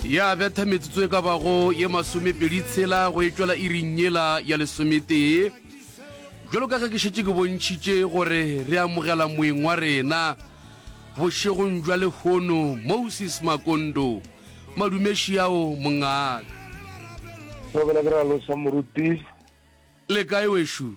ya betha metsotso e ka bago ye masomepedi tshela go e tswela irinyela ya lesometee jalo ka ga ke šetse ke bontšhitše gore re amogela moeng wa rena bošegong jwa lekgono Moses Makondo madumeši ao mongaka le kae wešo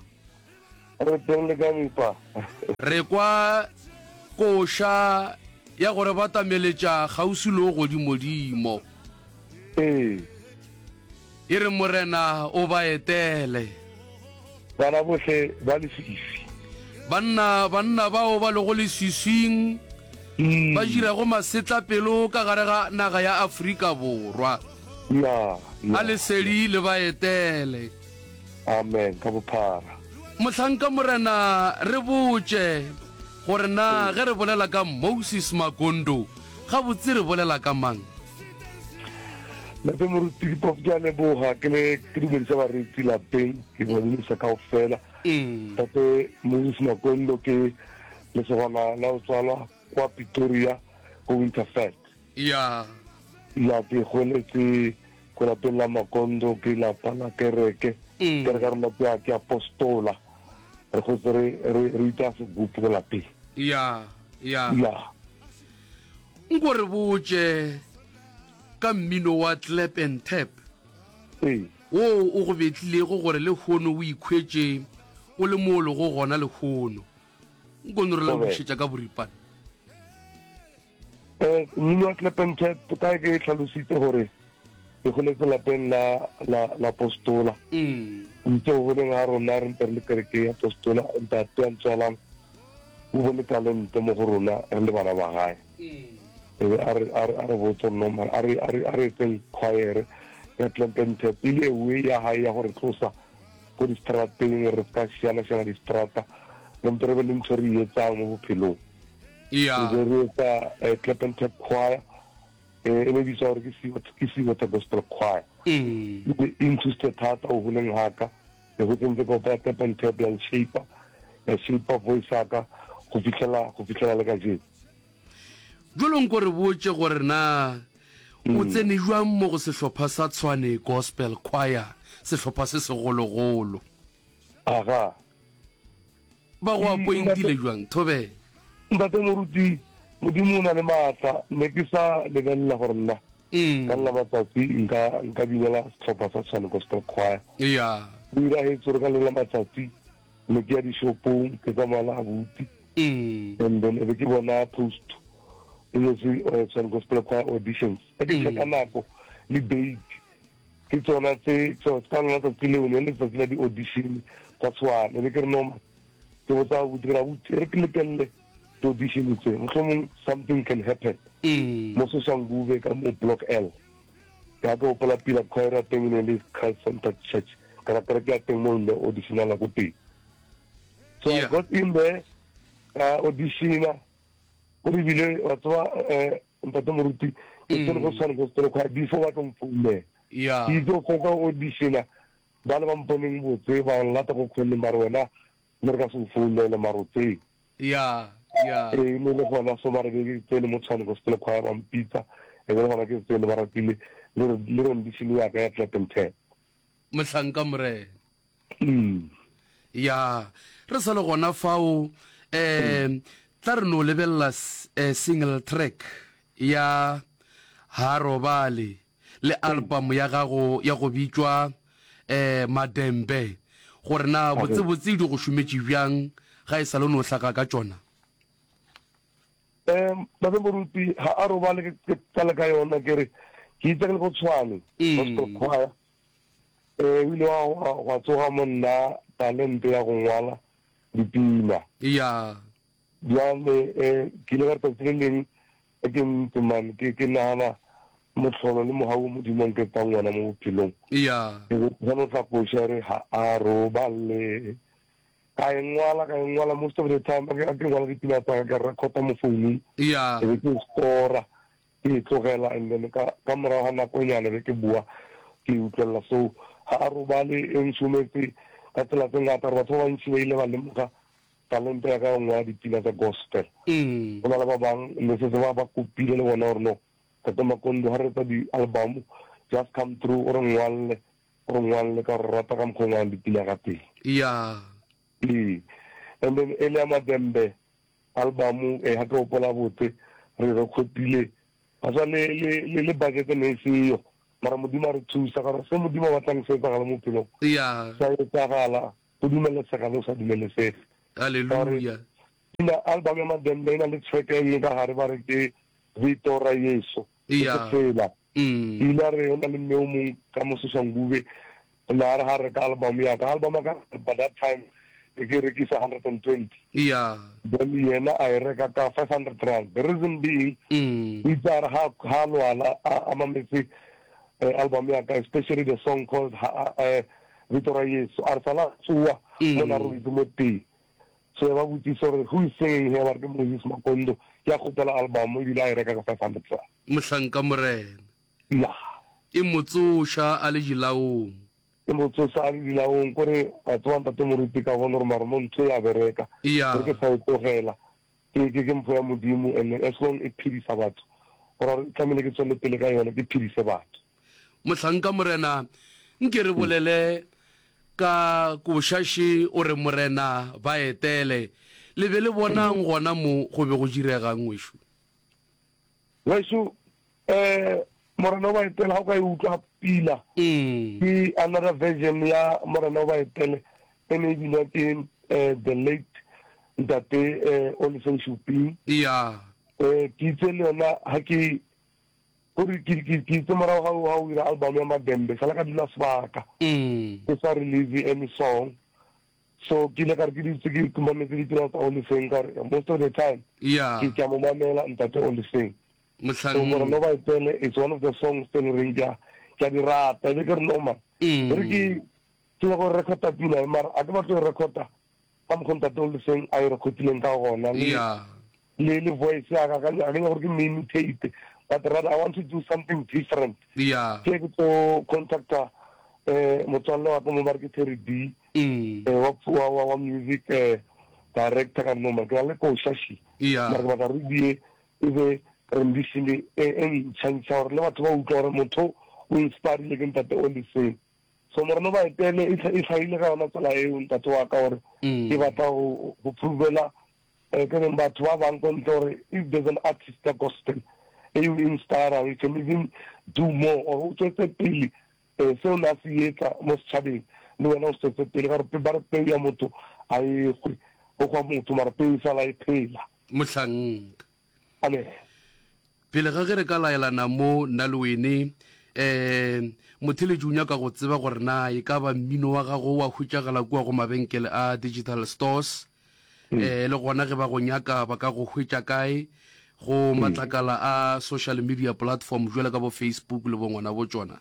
re kwa koša ya gore ba tameletša kgausi le go godimodimo e re morena o ba etele bana bohle ba lefifi banna bao ba lego leswiswing ba dirago masetlapelo ka gare ga naga ya Afrika Borwa a lesedi le ba etele amen ka bophara mohlanka morena re botše gore na ge re bolela ka Moses Makondo ga botse re bolela ka mang le pe moruti dipop ja le boga ke le ke dumedisa baretsi lapeng ke bonisa kaofela tate Moses Makondo ke le segwana la o tswala kwa Pretoria go Winterfeld ya ke goletse ko la pela Makondo ke la pana kereke ke re ka rena ke apostola re go re ita se gupu la pe ya nko re botše ka mmino wa clap and tap o go betlilego gore le kgono o ikhwetše o le molo go gona le kgono nko no re la bošetša ka boripana mmino wa clap and tap ka ke tlhalositse gore ke goletse lapeng la apostola ntse go le nga rona re ntse le kereke ya apostola ntate a ntswalang o bone talente mo go rona re le bana ba gae a re botse nomar a re tseng choir ya clap and tap ile we ya hae ya gore tlosa go distrateng re ka siana distrata re ntse re be le ntse re etsang mo bophelong re etsa clap and tap choir e be bisa gore ke siwa tsa gospel choir interested thata o boleng haka le go tsentse go pa clap and tap ya shape voice aka go fitlhela le ka je jolong gore botše gore na o tsene jwang mo go sehlopha sa Tshwane gospel choir sehlopha se segologolo aga ba go appointile jwang thobe ntate moruti modimo na le maatla ne ke sa lebelela gore nna ka nna matsatsi nka binela sehlopha sa Tshwane gospel choir dira hetso re ka lela matsatsi ne ke ya dishopong ke tsamaya abuti and then ke bona post Tshwane gospel choir auditions ke tšheka nako le date ke tsona tse ka nna tsa tsile ne le tsatsi la di audition tsa Tshwane le ke re noma ke botsa go dira botse re ke lekelle di audition tse mohlomong something can happen mo se sanguve ka mo block L ka go pola pila choir teng ne le Christ Center Church ka re ke teng mo le audition la go teng so I got in there audition o re bile wa tswa ntate moruti ke tsone go Tshwane gospel choir before wa tlo mfune ke go go audition ba le ba mponeng botse ba lata go khwele mara wena le ka se mfune le marotse mo le gona so mara ke tsene mo Tshwane gospel choir ba mpitsa e le gona ke tsene ba ratile le audition ya ka ya clap and tap mohlanka more re sa le gona fao tla re no lebella single track ya Harobale le album ya gago ya go bitšwa Madembe gore na botsebotse di go šometše bjang ga e sa le no hlaka ka tšona ba be moruti ha Harobale ke tsala ka yona ke re ke itse le go Tshwane gospel choir ile wa tsoga monna talente ya go ngwala dipina jale ke le ga tsatsi le leng ke mman ke nana motlholo le mogau modimong ke tsa ngwana mo bophelong ga no tla go share ha Harobale ka ngwala most of the time ke ngwala dipina tsa ka recorda mo founung ke stora ke tlogela and then ka morago ga nako nyana ke bua ke utlwela so ha Harobale e nsometse ka tsela tse ngata batho ba ntse ba ile ba lemoga talente ya ka ngwa dipina tsa gospel go na le ba bang le se ba kopile le bona gore no Tata Makondo ha re tsa di-album just come through o re ngwalle ka re rata ka mokgwengwang dipina ka teng. And then Elia Madembe album ha ke opola botse re recordile a tswa le budget ne seyo mara modimo re thusa ka re se modimo wa tlang se tsagala mo pelong sa tsagala go dumelesega le sa dumelesega. Hallelujah. Ina album ya Madembe ina le track e ka gare ba re ke Vito ra Yesu tsela ina re ona le meu mo ka mo sesangube la re ha re ka album ya ka by that time ke rekisa 120 then yena a reka ka 500 rand. The reason being itara ha lwala amametse album ya ka, especially the song called Vito ra Yesu arsala tsuwa mona ro itse so ba butse sore who is singing here ba ke Moses Makondo ya khotela album e bila reka ka 500 rand. Mohlanka morena e motsosha a le jilaong motho sa le dilaong kore a tswanta te moruti ka bona gore mo ntse ya bereka ke sa tlogela ke mpho ya modimo and as long it phedisa batho gore tlamele ke tswele pele ka yona ke phedise batho. Mohlanka morena nke re bolele ka koshashi o re morena ba etele le be le bonang gona mo go be go diregang weshu morena ba etele ha o ka e utlwa pila ke another version ya morena ba etele ene dina ke the late Ntate Olifeng Shuping ke tsele yona ha ke gore ke tsomara ha o ira album ya Madembe sala ka dila sebaka ke sa release any song so ke le ka re ke ditse ke kumametse ditira tsa Olifeng ka most of the time ke tla mo mamela Ntate Olifeng. So morena ba etele it's one of the songs tse le reng ke di rata le ke re normal re ke go recorda pina mara a ke ba tlo recorda ka mo Ntate Olifeng a recordileng ka gona le voice ya ka ga gore ke imitate but rather I want to do something different. Ke to contact motswalle wa ka mo marketeri D wa music director ka no mara le ko shashi mara ba re die ebe rendition e chancha or le batho ba utlwa gore motho o inspire le ke Ntate Olifeng. So morena ba etele e tsaile ka ona tsela e Ntate wa ka gore ke batla go provela ke re batho ba bang kontore if there's an artist that gospel you inspire we can even do more or to the pili so na sieta mo setšhabeng le wena o se pele ga re ba re pe ya motho a e go kwa motho mara pe sa la e phela Mohlanka. Amen. Pele ga re ka laelana mo nna le wene mothele junya ka go tseba gore na e ka ba mmino wa gago wa hutjagala kwa go mabenkele a digital stores le gona ge ba go nyaka ba ka go hwetša kae go matlakala a social media platform jwale ka bo Facebook le bo ngwana bo tsona.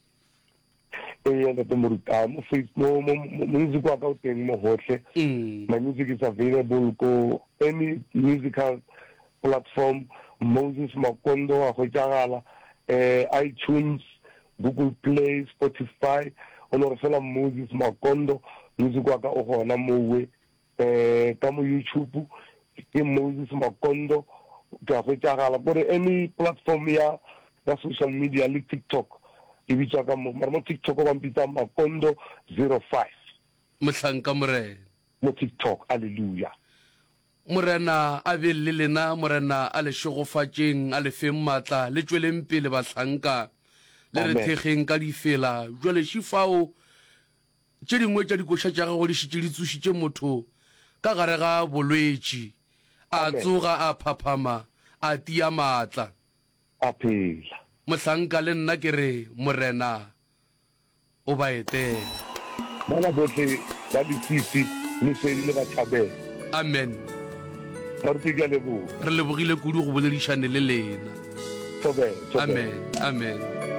Ntate moruta mo Facebook mo music wa ka o teng mo hohle. My music is available ko any musical platform. Moses Makondo a hwetjagala iTunes, Google Play, Spotify ono re fela Moses Makondo music wa ka o gona mowe ka mo YouTube ke Moses Makondo ka hwetjagala gore any platform ya social media like TikTok e bitsa ka mo mara mo TikTok ba mpitsa Makondo 05 Mohlanka morena mo TikTok. Hallelujah. Morena a be le lena morena a le shogofatšeng a le feng matla le tšweleng pele bahlanka le re thegeng ka difela jwale šifao tše dingwe tša dikoša tša gago di šitše di tsošitše motho ka gare ga bolwetši a tsoga a phaphama a tia maatla a phela. Mohlanka le nna ke re morena o ba etele bana bohle ba ditsi le se le ba thabela. Amen. Re lebogile kudu go boledišane le lena. Amen. Amen.